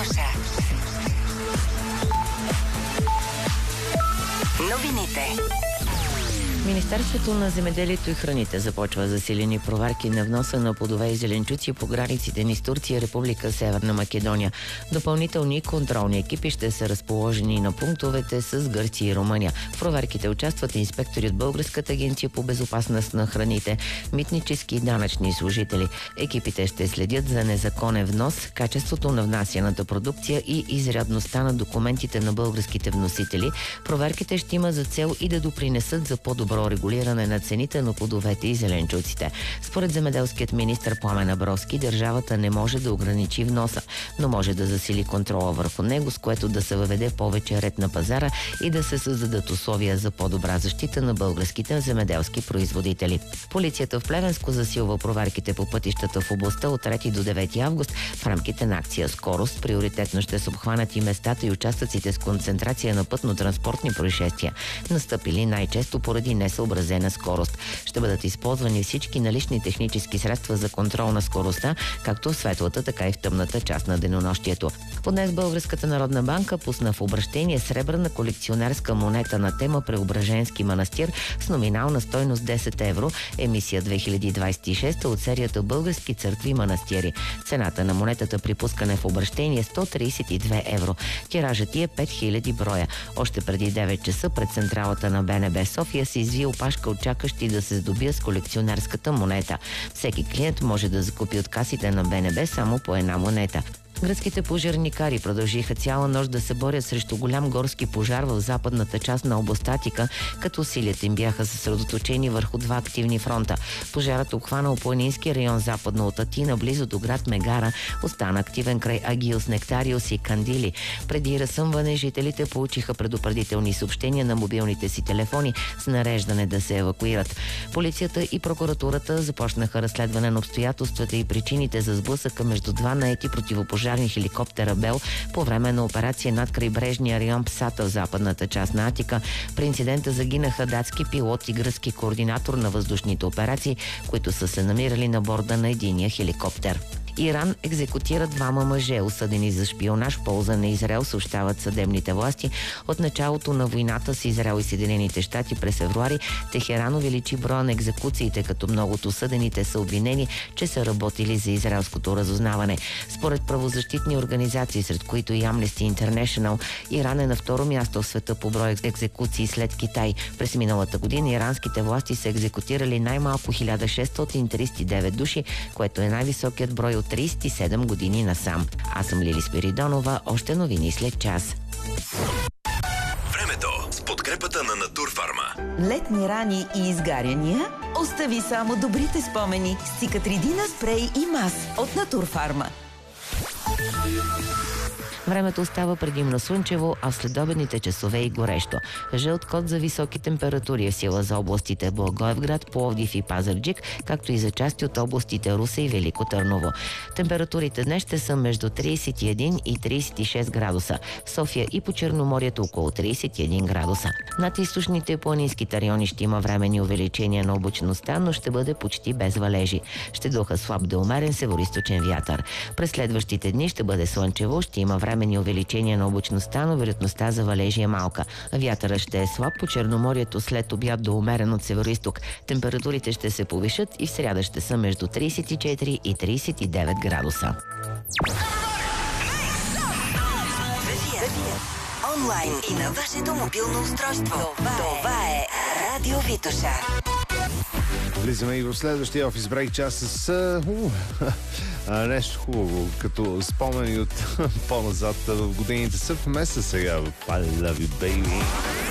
Витоша. Новините. Министерството на земеделието и храните започва засилени проверки на вноса на плодове и зеленчуци по границите ни с Турция и Република Северна Македония. Допълнителни контролни екипи ще са разположени на пунктовете с Гърция и Румъния. В проверките участват инспектори от Българската агенция по безопасност на храните, митнически и данъчни служители. Екипите ще следят за незаконен внос, качеството на внасяната продукция и изрядността на документите на българските вносители. Проверките ще има за цел и да допринесат за по-добро регулиране на цените на плодовете и зеленчуците. Според земеделският министър Пламен Абровски, държавата не може да ограничи вноса, но може да засили контрола върху него, с което да се въведе повече ред на пазара и да се създадат условия за по-добра защита на българските земеделски производители. Полицията в Плевенско засилва проверките по пътищата в областта от 3 до 9 август в рамките на акция Скорост. Приоритетно ще се обхванат и местата и участъците с концентрация на пътно-транспортни происшествия, настъпили най-често поради несъобразена скорост. Ще бъдат използвани всички налични технически средства за контрол на скоростта, както в светлата, така и в тъмната част на денонощието. Днес Българската народна банка пусна в обращение сребърна колекционерска монета на тема Преображенски манастир с номинална стойност 10 евро, емисия 2026 от серията Български църкви и манастири. Цената на монетата при пускане в обращение е 132 евро. Тиражът е 5000 броя. Още преди 9 часа пред централата на БНБ София се изви опашка от чакащи да се здобия с колекционерската монета. Всеки клиент може да закупи от касите на БНБ само по една монета. Гръцките пожарникари продължиха цяла нощ да се борят срещу голям горски пожар в западната част на област Атика, като усилията им бяха съсредоточени върху два активни фронта. Пожарът обхванал планински район западно от Атина, близо до град Мегара, остана активен край Агиос, Нектариос и Кандили. Преди разсъмване жителите получиха предупредителни съобщения на мобилните си телефони с нареждане да се евакуират. Полицията и прокуратурата започнаха разследване на обстоятелствата и причините за сблъсъка между два наети противопожарни хеликоптера Бел по време на операция над крайбрежния район Псата в западната част на Атика. При инцидента загинаха датски пилот и гръцки координатор на въздушните операции, които са се намирали на борда на единия хеликоптер. Иран екзекутира двама мъже, осъдени за шпионаж в полза на Израел, съобщават съдебните власти. От началото на войната с Израел и Съединените щати през февруари, Техеран увеличи броя на екзекуциите, като многото осъдените са обвинени, че са работили за израелското разузнаване. Според правозащитни организации, сред които и Amnesty International, Иран е на второ място в света по брой екзекуции след Китай. През миналата година иранските власти са екзекутирали най-малко 1639 души, което е най-високият брой от 37 години насам. Аз съм Лили Спиридонова. Още новини след час. Времето с подкрепата на Натурфарма. Летни рани и изгаряния? Остави само добрите спомени с Цикатридина спрей и мас от Натурфарма. Времето остава предимно слънчево, а в следобедните часове и горещо. Жълт код за високи температури е в сила за областите Благоевград, Пловдив и Пазарджик, както и за части от областите Русе и Велико Търново. Температурите днес ще са между 31 и 36 градуса. В София и по Черноморието около 31 градуса. Над източните планинските райони ще има временни увеличения на облачността, но ще бъде почти без валежи. Ще духа слаб до умерен североизточен вятър. През следващите дни ще бъде слънчево, ще има временни увеличения на облачността, но вероятността за валежи е малка. Вятърът ще е слаб по Черноморието след обяд до умерен от североизток. Температурите ще се повишат и в сряда ще са между 34 и 39 градуса. Онлайн и на вашето мобилно устройство. Това е Радио Витоша. Влизаме и в следващия офис брейк час с нещо хубаво, като спомени от по-назад в годините. Съв месеца сега в I Love You Baby.